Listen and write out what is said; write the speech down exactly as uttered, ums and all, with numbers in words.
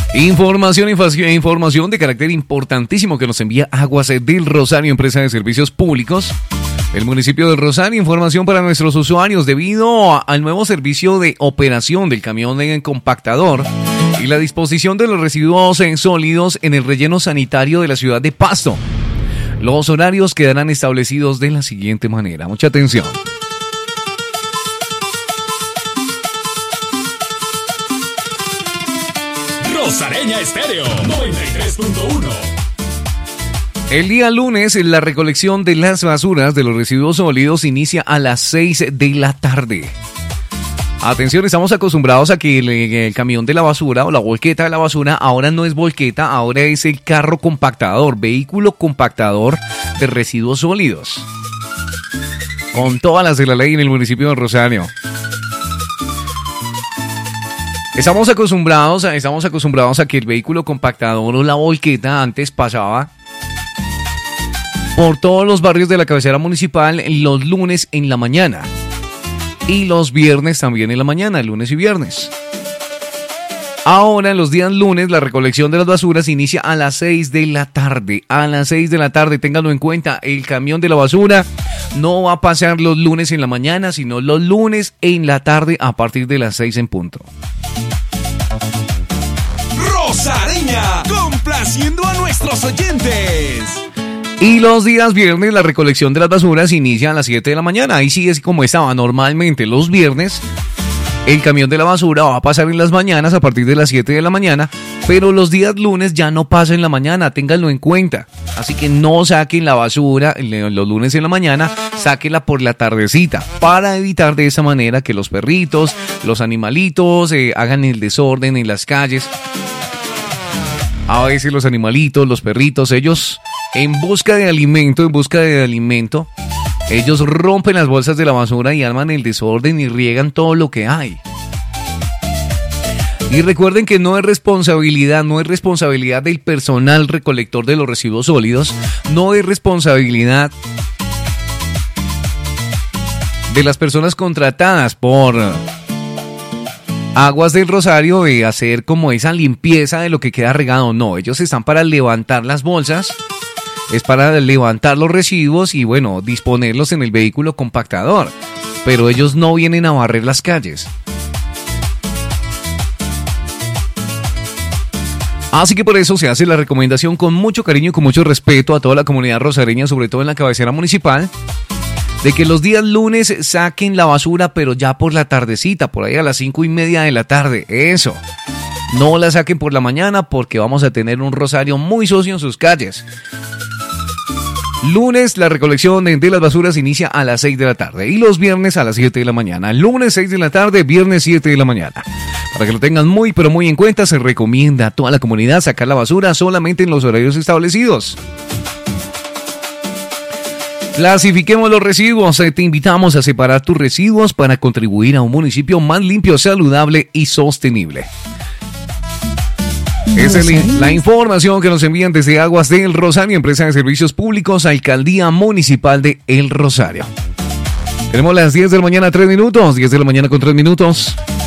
Información, información de carácter importantísimo que nos envía Aguas del Rosario, empresa de servicios públicos. El municipio del Rosario, información para nuestros usuarios debido al nuevo servicio de operación del camión en compactador y la disposición de los residuos sólidos en el relleno sanitario de la ciudad de Pasto. Los horarios quedarán establecidos de la siguiente manera. Mucha atención. Rosareña Estéreo noventa y tres punto uno. El día lunes, la recolección de las basuras de los residuos sólidos inicia a las seis de la tarde. Atención, estamos acostumbrados a que el, el camión de la basura o la volqueta de la basura ahora no es volqueta, ahora es el carro compactador, vehículo compactador de residuos sólidos. Con todas las de la ley en el municipio de Rosario. Estamos acostumbrados, a, estamos acostumbrados a que el vehículo compactador o la volqueta antes pasaba por todos los barrios de la cabecera municipal los lunes en la mañana y los viernes también en la mañana, lunes y viernes. Ahora, en los días lunes, la recolección de las basuras inicia a las seis de la tarde. A las seis de la tarde, ténganlo en cuenta, el camión de la basura no va a pasar los lunes en la mañana, sino los lunes en la tarde a partir de las seis en punto. Rosareña, complaciendo a nuestros oyentes. Y los días viernes la recolección de las basuras inicia a las siete de la mañana. Ahí sí es como estaba normalmente los viernes. El camión de la basura va a pasar en las mañanas a partir de las siete de la mañana. Pero los días lunes ya no pasa en la mañana, ténganlo en cuenta. Así que no saquen la basura los lunes en la mañana, sáquenla por la tardecita. Para evitar de esa manera que los perritos, los animalitos eh, hagan el desorden en las calles. A veces los animalitos, los perritos, ellos en busca de alimento, en busca de alimento, ellos rompen las bolsas de la basura y arman el desorden y riegan todo lo que hay. Y recuerden que no es responsabilidad, no es responsabilidad del personal recolector de los residuos sólidos, no es responsabilidad de las personas contratadas por Aguas del Rosario de hacer como esa limpieza de lo que queda regado. No, ellos están para levantar las bolsas, es para levantar los residuos y bueno, disponerlos en el vehículo compactador. Pero ellos no vienen a barrer las calles. Así que por eso se hace la recomendación con mucho cariño y con mucho respeto a toda la comunidad rosareña, sobre todo en la cabecera municipal, de que los días lunes saquen la basura, pero ya por la tardecita, por ahí a las cinco y media de la tarde. Eso. No la saquen por la mañana porque vamos a tener un Rosario muy sucio en sus calles. Lunes, la recolección de las basuras inicia a las seis de la tarde y los viernes a las siete de la mañana. Lunes seis de la tarde, viernes siete de la mañana. Para que lo tengan muy pero muy en cuenta, se recomienda a toda la comunidad sacar la basura solamente en los horarios establecidos. Clasifiquemos los residuos. Te invitamos a separar tus residuos para contribuir a un municipio más limpio, saludable y sostenible. Esa es la información que nos envían desde Aguas del Rosario, empresa de servicios públicos, Alcaldía Municipal de El Rosario. Tenemos las diez de la mañana, tres minutos, diez de la mañana con tres minutos.